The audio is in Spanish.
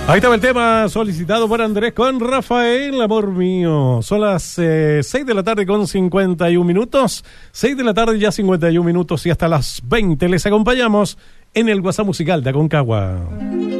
Ahí estaba el tema solicitado por Andrés con Rafael, amor mío. Son las 6 de la tarde con 51 minutos. 6 de la tarde ya 51 minutos y hasta las 20 les acompañamos en el WhatsApp musical de Aconcagua.